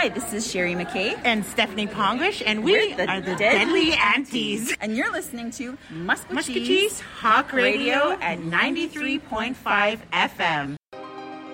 Hi, this is Sherry McKay. And Stephanie Pongish, and we are the Deadly Aunties. And you're listening to Muscatine Hawk Radio at 93.5 FM.